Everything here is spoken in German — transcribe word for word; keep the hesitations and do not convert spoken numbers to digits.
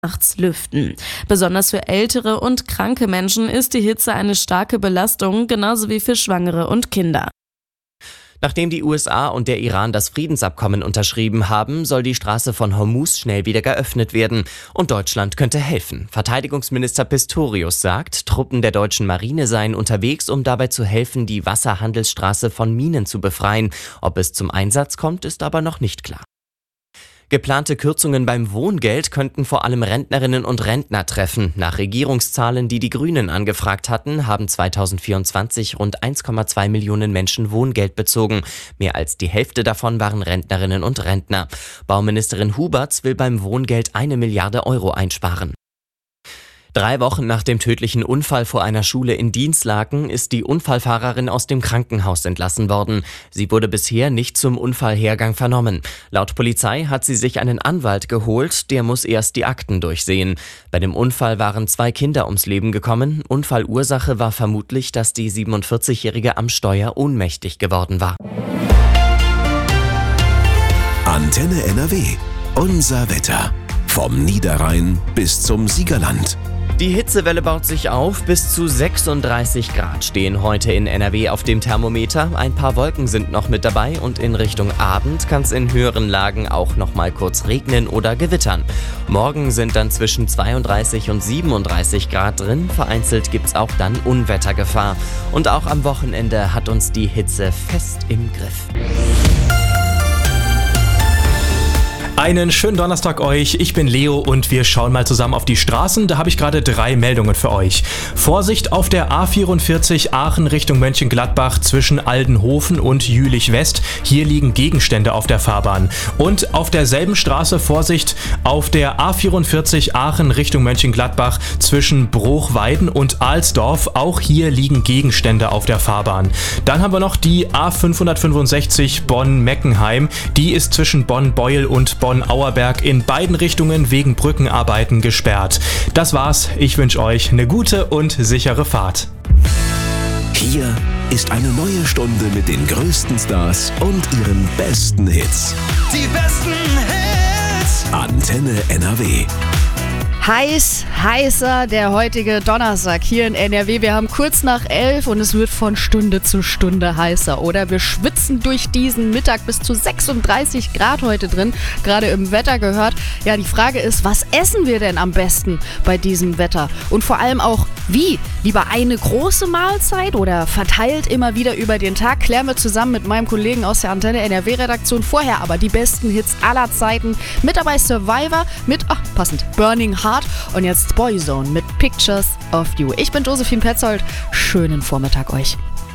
nachts lüften. Besonders für ältere und kranke Menschen ist die Hitze eine starke Belastung, genauso wie für Schwangere und Kinder. Nachdem die U S A und der Iran das Friedensabkommen unterschrieben haben, soll die Straße von Hormuz schnell wieder geöffnet werden. Und Deutschland könnte helfen. Verteidigungsminister Pistorius sagt, Truppen der deutschen Marine seien unterwegs, um dabei zu helfen, die Wasserhandelsstraße von Minen zu befreien. Ob es zum Einsatz kommt, ist aber noch nicht klar. Geplante Kürzungen beim Wohngeld könnten vor allem Rentnerinnen und Rentner treffen. Nach Regierungszahlen, die die Grünen angefragt hatten, haben zweitausendvierundzwanzig rund eins Komma zwei Millionen Menschen Wohngeld bezogen. Mehr als die Hälfte davon waren Rentnerinnen und Rentner. Bauministerin Huberts will beim Wohngeld eine Milliarde Euro einsparen. Drei Wochen nach dem tödlichen Unfall vor einer Schule in Dinslaken ist die Unfallfahrerin aus dem Krankenhaus entlassen worden. Sie wurde bisher nicht zum Unfallhergang vernommen. Laut Polizei hat sie sich einen Anwalt geholt, der muss erst die Akten durchsehen. Bei dem Unfall waren zwei Kinder ums Leben gekommen. Unfallursache war vermutlich, dass die siebenundvierzigjährige am Steuer ohnmächtig geworden war. Antenne N R W. Unser Wetter. Vom Niederrhein bis zum Siegerland. Die Hitzewelle baut sich auf. Bis zu sechsunddreißig Grad stehen heute in N R W auf dem Thermometer. Ein paar Wolken sind noch mit dabei und in Richtung Abend kann es in höheren Lagen auch noch mal kurz regnen oder gewittern. Morgen sind dann zwischen zweiunddreißig und siebenunddreißig Grad drin. Vereinzelt gibt es auch dann Unwettergefahr. Und auch am Wochenende hat uns die Hitze fest im Griff. Einen schönen Donnerstag euch, ich bin Leo und wir schauen mal zusammen auf die Straßen. Da habe ich gerade drei Meldungen für euch. Vorsicht auf der A vierundvierzig Aachen Richtung Mönchengladbach zwischen Aldenhofen und Jülich West. Hier liegen Gegenstände auf der Fahrbahn. Und auf derselben Straße Vorsicht auf der A vierundvierzig Aachen Richtung Mönchengladbach zwischen Bruchweiden und Alsdorf. Auch hier liegen Gegenstände auf der Fahrbahn. Dann haben wir noch die A fünfhundertfünfundsechzig Bonn-Meckenheim. Die ist zwischen Bonn-Beuel und Bonn-Auerberg in beiden Richtungen wegen Brückenarbeiten gesperrt. Das war's. Ich wünsche euch eine gute und sichere Fahrt. Hier ist eine neue Stunde mit den größten Stars und ihren besten Hits. Die besten Hits. Antenne N R W. Heiß, heißer der heutige Donnerstag hier in N R W. Wir haben kurz nach elf und es wird von Stunde zu Stunde heißer, oder? Wir schwitzen durch diesen Mittag bis zu sechsunddreißig Grad heute drin, gerade im Wetter gehört. Ja, die Frage ist, was essen wir denn am besten bei diesem Wetter? Und vor allem auch, wie? Lieber eine große Mahlzeit oder verteilt immer wieder über den Tag? Klären wir zusammen mit meinem Kollegen aus der Antenne N R W-Redaktion. Vorher aber die besten Hits aller Zeiten. Mit dabei Survivor mit, ach, passend, Burning Heart. Und jetzt Boyzone mit Pictures of You. Ich bin Josephine Petzold. Schönen Vormittag euch.